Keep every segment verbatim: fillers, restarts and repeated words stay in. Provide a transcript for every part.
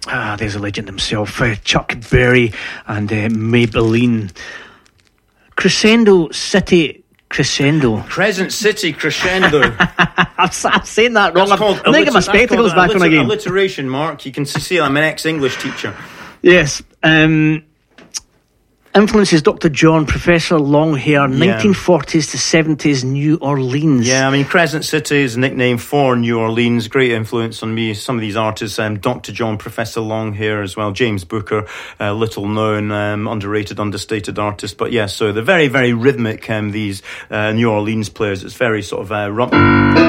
Ah, there's a legend himself, uh, Chuck Berry and uh, Maybelline. Crescendo City Crescendo. Crescent City Crescendo. I'm, I'm saying that wrong. That's I'm, called I'm going to get my spectacles back on again. Alliteration, Mark. You can see I'm an ex-English teacher. Yes. Um, influences Doctor John, Professor Longhair, Yeah. nineteen forties to seventies New Orleans. Yeah, I mean, Crescent City is a nickname for New Orleans. Great influence on me. Some of these artists, um, Doctor John, Professor Longhair as well, James Booker, uh, little known, um, underrated, understated artist. But yeah, so they're very, very rhythmic, um, these uh, New Orleans players. It's very sort of uh, rum-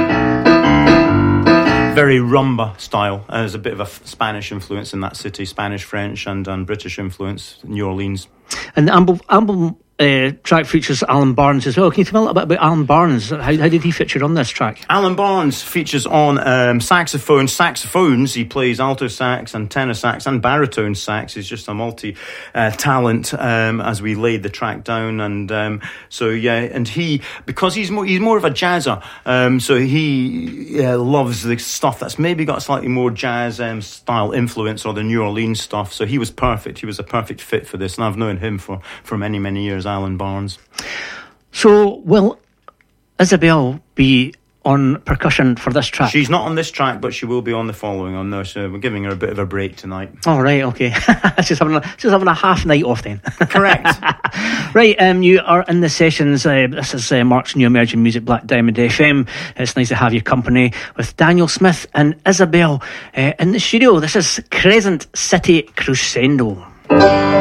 very rumba style. Uh, there's a bit of a f- Spanish influence in that city, Spanish, French, and, and British influence, New Orleans. And the album, album uh, track features Alan Barnes as well. Can you tell me a little bit about Alan Barnes? How, how did he feature on this track? Alan Barnes features on um, saxophone, saxophones. He plays alto sax and tenor sax and baritone sax. He's just a multi-talent uh, um, as we laid the track down. And um, so, yeah, and he, because he's more, he's more of a jazzer, um, so he uh, loves the stuff that's maybe got slightly more jazz um, style influence or the New Orleans stuff. So he was perfect. He was a perfect fit for this. And I've known him for, for many, many years, Alan Barnes. So, will Isabel be on percussion for this track? She's not on this track, but she will be on the following on there, so we're giving her a bit of a break tonight. Oh, right, okay. she's, having a, she's having a half night off then. Correct. Right, um, you are in the sessions. Uh, this is uh, Mark's new emerging music, Black Diamond F M. It's nice to have your company with Daniel Smith and Isabel uh, in the studio. This is Crescent City Crescendo.